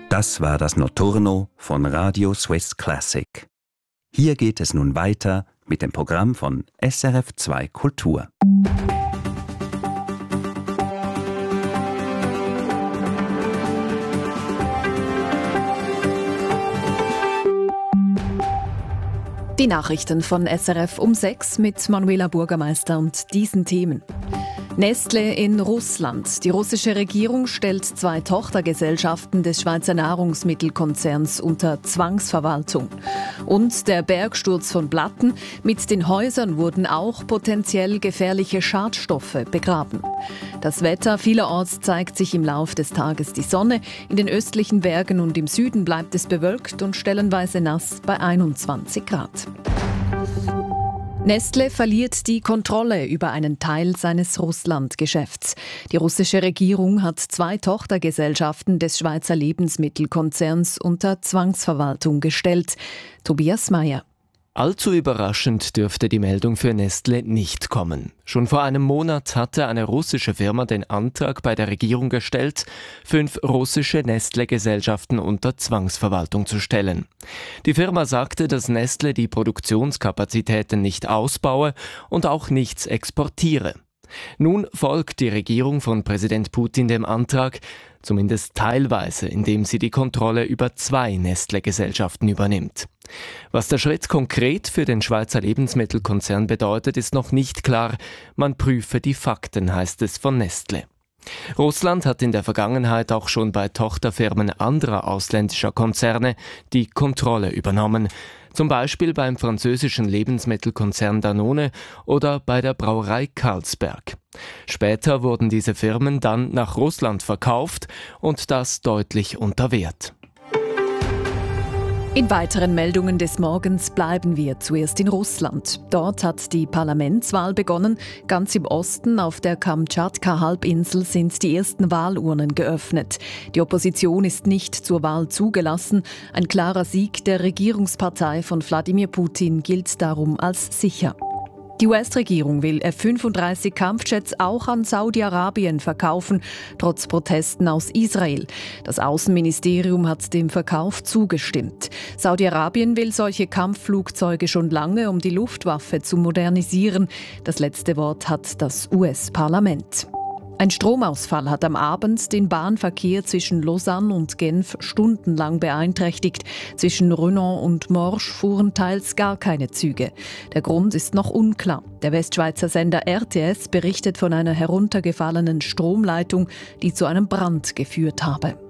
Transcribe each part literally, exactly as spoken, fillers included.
Das war das Notturno von Radio Swiss Classic. Hier geht es nun weiter mit dem Programm von S R F zwei Kultur. Die Nachrichten von S R F um sechs mit Manuela Burgermeister und diesen Themen. Nestlé in Russland. Die russische Regierung stellt zwei Tochtergesellschaften des Schweizer Nahrungsmittelkonzerns unter Zwangsverwaltung. Und der Bergsturz von Blatten. Mit den Häusern wurden auch potenziell gefährliche Schadstoffe begraben. Das Wetter. Vielerorts zeigt sich im Lauf des Tages die Sonne. In den östlichen Bergen und im Süden bleibt es bewölkt und stellenweise nass bei einundzwanzig Grad. Nestlé verliert die Kontrolle über einen Teil seines Russland-Geschäfts. Die russische Regierung hat zwei Tochtergesellschaften des Schweizer Lebensmittelkonzerns unter Zwangsverwaltung gestellt. Tobias Meyer. Allzu überraschend dürfte die Meldung für Nestlé nicht kommen. Schon vor einem Monat hatte eine russische Firma den Antrag bei der Regierung gestellt, fünf russische Nestlé-Gesellschaften unter Zwangsverwaltung zu stellen. Die Firma sagte, dass Nestlé die Produktionskapazitäten nicht ausbaue und auch nichts exportiere. Nun folgt die Regierung von Präsident Putin dem Antrag, zumindest teilweise, indem sie die Kontrolle über zwei Nestlé-Gesellschaften übernimmt. Was der Schritt konkret für den Schweizer Lebensmittelkonzern bedeutet, ist noch nicht klar. Man prüfe die Fakten, heißt es von Nestlé. Russland hat in der Vergangenheit auch schon bei Tochterfirmen anderer ausländischer Konzerne die Kontrolle übernommen. Zum Beispiel beim französischen Lebensmittelkonzern Danone oder bei der Brauerei Carlsberg. Später wurden diese Firmen dann nach Russland verkauft und das deutlich unter Wert. In weiteren Meldungen des Morgens bleiben wir zuerst in Russland. Dort hat die Parlamentswahl begonnen. Ganz im Osten auf der Kamtschatka-Halbinsel sind die ersten Wahlurnen geöffnet. Die Opposition ist nicht zur Wahl zugelassen. Ein klarer Sieg der Regierungspartei von Wladimir Putin gilt darum als sicher. Die U S-Regierung will F fünfunddreißig Kampfjets auch an Saudi-Arabien verkaufen, trotz Protesten aus Israel. Das Außenministerium hat dem Verkauf zugestimmt. Saudi-Arabien will solche Kampfflugzeuge schon lange, um die Luftwaffe zu modernisieren. Das letzte Wort hat das U S-Parlament. Ein Stromausfall hat am Abend den Bahnverkehr zwischen Lausanne und Genf stundenlang beeinträchtigt. Zwischen Renan und Morges fuhren teils gar keine Züge. Der Grund ist noch unklar. Der Westschweizer Sender R T S berichtet von einer heruntergefallenen Stromleitung, die zu einem Brand geführt habe.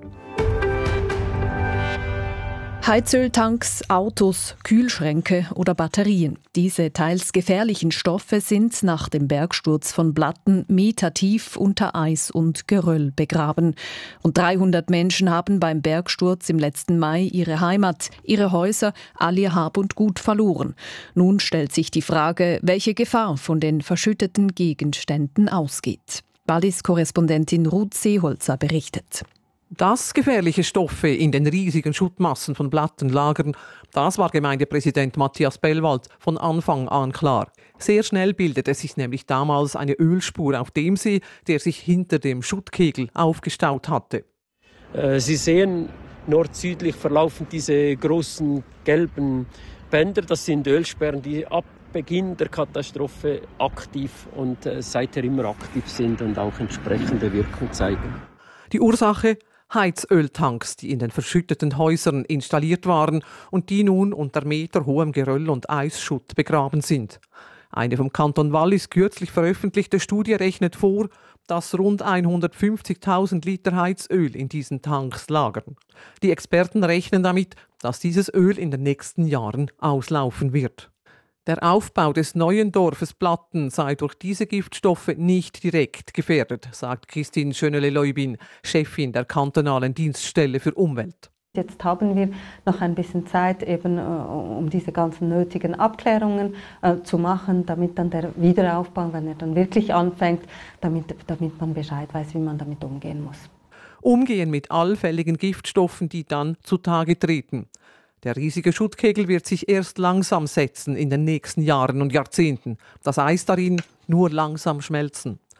Heizöltanks, Autos, Kühlschränke oder Batterien. Diese teils gefährlichen Stoffe sind nach dem Bergsturz von Blatten metertief unter Eis und Geröll begraben. Und dreihundert Menschen haben beim Bergsturz im letzten Mai ihre Heimat, ihre Häuser, all ihr Hab und Gut verloren. Nun stellt sich die Frage, welche Gefahr von den verschütteten Gegenständen ausgeht. Wallis-Korrespondentin Ruth Seeholzer berichtet. Dass gefährliche Stoffe in den riesigen Schuttmassen von Blatten lagern, das war Gemeindepräsident Matthias Bellwald von Anfang an klar. Sehr schnell bildete sich nämlich damals eine Ölspur auf dem See, der sich hinter dem Schuttkegel aufgestaut hatte. Sie sehen, nord-südlich verlaufen diese großen gelben Bänder. Das sind Ölsperren, die ab Beginn der Katastrophe aktiv und seither immer aktiv sind und auch entsprechende Wirkung zeigen. Die Ursache? Heizöltanks, die in den verschütteten Häusern installiert waren und die nun unter meterhohem Geröll und Eisschutt begraben sind. Eine vom Kanton Wallis kürzlich veröffentlichte Studie rechnet vor, dass rund hundertfünfzigtausend Liter Heizöl in diesen Tanks lagern. Die Experten rechnen damit, dass dieses Öl in den nächsten Jahren auslaufen wird. Der Aufbau des neuen Dorfes Blatten sei durch diese Giftstoffe nicht direkt gefährdet, sagt Christine Schönele-Leubin, Chefin der kantonalen Dienststelle für Umwelt. Jetzt haben wir noch ein bisschen Zeit, eben, äh, um diese ganzen nötigen Abklärungen äh, zu machen, damit dann der Wiederaufbau, wenn er dann wirklich anfängt, damit, damit man Bescheid weiß, wie man damit umgehen muss. Umgehen mit allfälligen Giftstoffen, die dann zutage treten. Der riesige Schuttkegel wird sich erst langsam setzen in den nächsten Jahren und Jahrzehnten. Das Eis darin nur langsam schmelzen.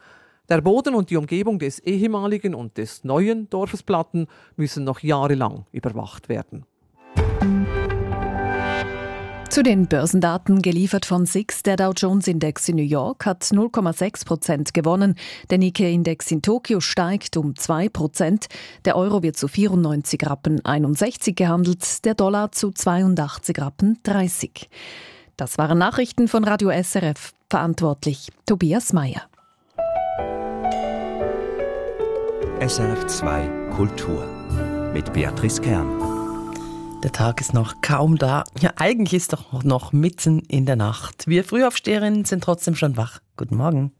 Der Boden und die Umgebung des ehemaligen und des neuen Dorfes Platten müssen noch jahrelang überwacht werden. Zu den Börsendaten geliefert von S I X. Der Dow Jones Index in New York hat null Komma sechs Prozent gewonnen. Der Nikkei-Index in Tokio steigt um zwei Prozent. Der Euro wird zu vierundneunzig Rappen einundsechzig gehandelt, der Dollar zu zweiundachtzig Rappen dreißig. Das waren Nachrichten von Radio S R F. Verantwortlich Tobias Meyer. S R F zwei Kultur mit Beatrice Kern. Der Tag ist noch kaum da. Ja, eigentlich ist doch noch mitten in der Nacht. Wir Frühaufsteherinnen sind trotzdem schon wach. Guten Morgen.